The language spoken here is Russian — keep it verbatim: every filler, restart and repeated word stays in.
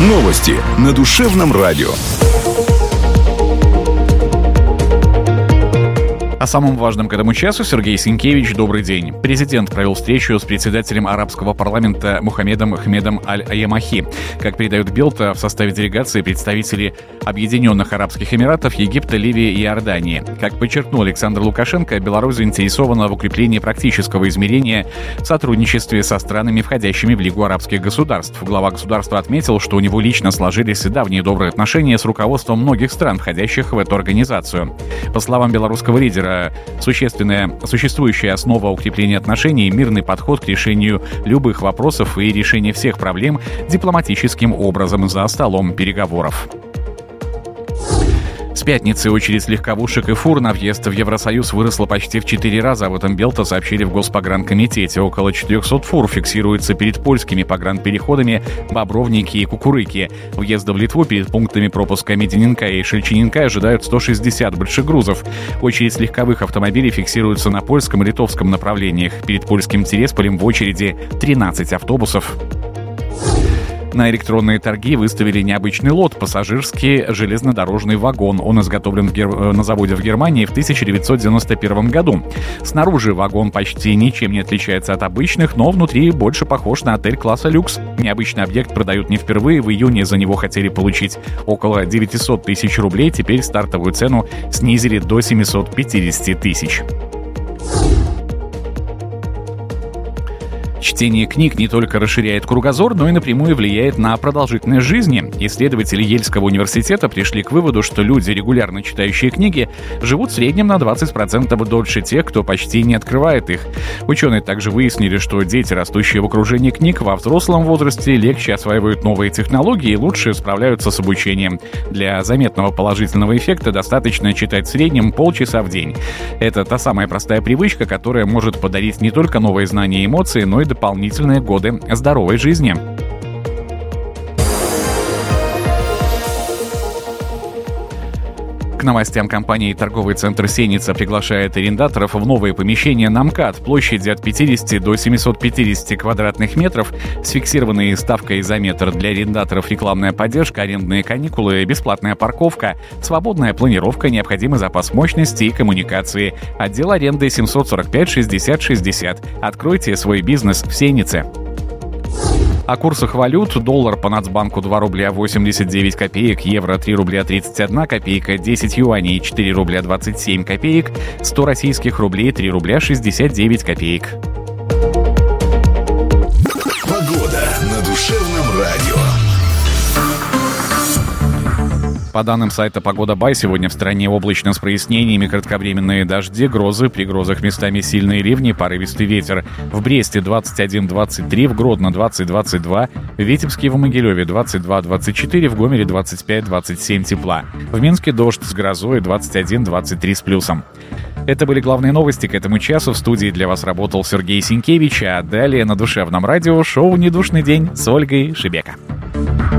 Новости на Душевном радио. О самом важном к этому часу Сергей Сенкевич. Добрый день. Президент провел встречу с председателем арабского парламента Мухаммедом Ахмедом Аль-Аямахи. Как передает Билд, в составе делегации представители Объединенных Арабских Эмиратов, Египта, Ливии и Иордании. Как подчеркнул Александр Лукашенко, Беларусь заинтересована в укреплении практического измерения в сотрудничестве со странами, входящими в Лигу арабских государств. Глава государства отметил, что у него лично сложились давние добрые отношения с руководством многих стран, входящих в эту организацию. По словам белорусского лидера, существенная существующая основа укрепления отношений — мирный подход к решению любых вопросов и решение всех проблем дипломатическим образом за столом переговоров. С пятницы очередь легковушек и фур на въезд в Евросоюз выросла почти в четыре раза. Об этом Белта сообщили в Госпогранкомитете. Около четырехсот фур фиксируется перед польскими погранпереходами Бобровники и Кукурыки. Въезда в Литву перед пунктами пропуска Медининка и Шельчининка ожидают сто шестьдесят большегрузов. Очередь легковых автомобилей фиксируется на польском и литовском направлениях. Перед польским Тиресполем в очереди тринадцать автобусов. На электронные торги выставили необычный лот — пассажирский железнодорожный вагон. Он изготовлен в Гер... на заводе в Германии в тысяча девятьсот девяносто первом году. Снаружи вагон почти ничем не отличается от обычных, но внутри больше похож на отель класса люкс. Необычный объект продают не впервые. В июне за него хотели получить около девятьсот тысяч рублей. Теперь стартовую цену снизили до семьсот пятьдесят тысяч. Чтение книг не только расширяет кругозор, но и напрямую влияет на продолжительность жизни. Исследователи Ельского университета пришли к выводу, что люди, регулярно читающие книги, живут в среднем на двадцать процентов дольше тех, кто почти не открывает их. Ученые также выяснили, что дети, растущие в окружении книг, во взрослом возрасте легче осваивают новые технологии и лучше справляются с обучением. Для заметного положительного эффекта достаточно читать в среднем полчаса в день. Это та самая простая привычка, которая может подарить не только новые знания и эмоции, но и дополнительные годы здоровой жизни. К новостям компании торговый центр «Сеница» приглашает арендаторов в новые помещения на МКАД площадью от пятидесяти до семисот пятидесяти квадратных метров с фиксированной ставкой за метр. Для арендаторов рекламная поддержка, арендные каникулы, бесплатная парковка, свободная планировка, необходимый запас мощности и коммуникации. Отдел аренды семьсот сорок пять шестьдесят шестьдесят. Откройте свой бизнес в «Сенице». О курсах валют: доллар по Нацбанку два рубля восемьдесят девять копеек, евро три рубля тридцать одна копейка, десять юаней четыре рубля двадцать семь копеек, сто российских рублей три рубля шестьдесят девять копеек. Погода на Душевном радио. По данным сайта «Погода Бай», сегодня в стране облачно с прояснениями, кратковременные дожди, грозы, при грозах местами сильные ливни, порывистый ветер. В Бресте двадцать один двадцать три, в Гродно двадцать двадцать два, в Витебске и в Могилеве двадцать два двадцать четыре, в Гомеле двадцать пять двадцать семь тепла. В Минске дождь с грозой двадцать один двадцать три с плюсом. Это были главные новости к этому часу. В студии для вас работал Сергей Сенкевич, а далее на Душевном радио шоу «Недушный день» с Ольгой Шебека.